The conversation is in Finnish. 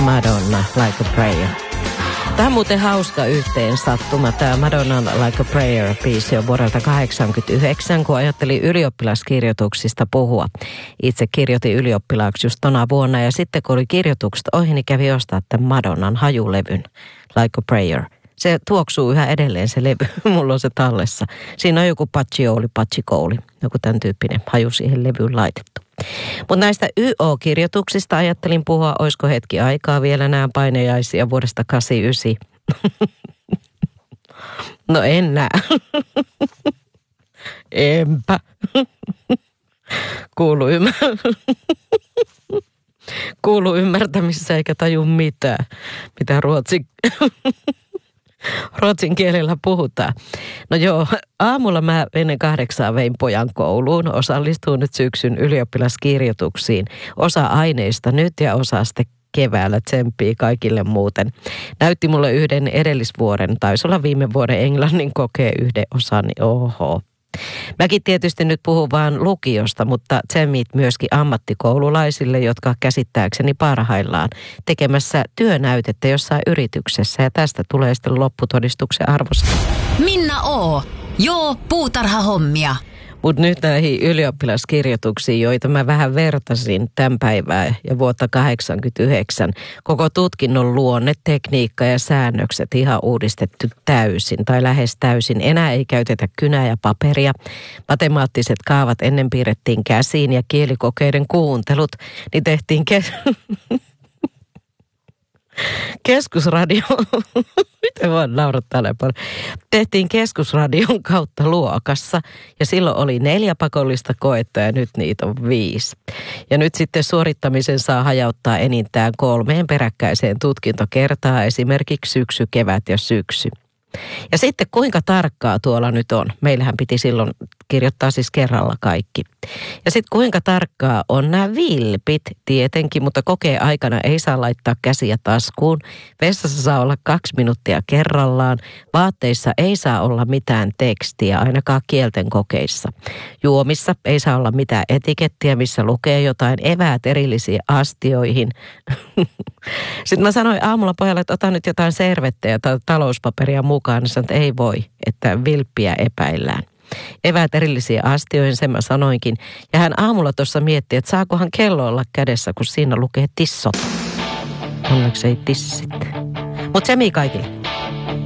Madonna, Like a Prayer. Tämä on muuten hauska yhteen sattuma. Tämä Madonnan Like a Prayer-biisi on vuodelta 1989, kun ajattelin ylioppilaskirjoituksista puhua. Itse kirjoitin ylioppilaaksi just tona vuonna ja sitten kun oli kirjoitukset ohi, niin kävi ostaa tämän Madonnan hajulevyn Like a Prayer. Se tuoksuu yhä edelleen se levy, mulla on se tallessa. Siinä on joku patchikouli, joku tämän tyyppinen haju siihen levyyn laitettu. Mutta näistä YO-kirjoituksista ajattelin puhua, olisiko hetki aikaa vielä nämä painajaisia vuodesta 89. No en näe. Enpä. Kuulu ymmärtämissä eikä taju mitään, mitä ruotsin kielellä puhutaan. No joo, aamulla mä ennen 8 vein pojan kouluun. Osallistuin nyt syksyn ylioppilaskirjoituksiin. Osa aineista nyt ja osa sitten keväällä, tsemppii kaikille muuten. Näytti mulle yhden edellisvuoden, taisi olla viime vuoden englannin kokeen yhden osan, niin oho. Mäkin tietysti nyt puhun vaan lukiosta, mutta tsemmit myöskin ammattikoululaisille, jotka käsittääkseni parhaillaan tekemässä työnäytettä jossain yrityksessä. Ja tästä tulee sitten lopputodistuksen arvosta. Minna O. Joo, puutarhahommia. Mutta nyt näihin ylioppilaskirjoituksiin, joita mä vähän vertasin tämän päivää ja vuotta 1989. Koko tutkinnon luonne, tekniikka ja säännökset ihan uudistettu täysin tai lähes täysin. Enää ei käytetä kynää ja paperia. Matemaattiset kaavat ennen piirrettiin käsiin ja kielikokeiden kuuntelut, niin tehtiin Keskusradio, miten vaan naurattaa näin paljon. Tehtiin Keskusradion kautta luokassa ja silloin oli 4 pakollista koetta ja nyt niitä on 5. Ja nyt sitten suorittamisen saa hajauttaa enintään 3 peräkkäiseen tutkintokertaan, esimerkiksi syksy, kevät ja syksy. Ja sitten kuinka tarkkaa tuolla nyt on? Meillähän piti silloin kirjoittaa siis kerralla kaikki. Ja sitten kuinka tarkkaa on nämä vilpit tietenkin, mutta kokeen aikana ei saa laittaa käsiä taskuun. Vessassa saa olla 2 minuuttia kerrallaan. Vaatteissa ei saa olla mitään tekstiä, ainakaan kielten kokeissa. Juomissa ei saa olla mitään etikettiä, missä lukee jotain, eväät erillisiin astioihin. Sitten mä sanoin aamulla pojalle, että ota nyt jotain servettejä tai talouspaperia mukaan. Niin sanoin, että ei voi, että vilppiä epäillään. Eväät erillisiin astioihin, sen mä sanoinkin. Ja hän aamulla tuossa mietti, että saakohan kello olla kädessä, kun siinä lukee tissot. Onneksi ei tissit. Mutta se kaikille.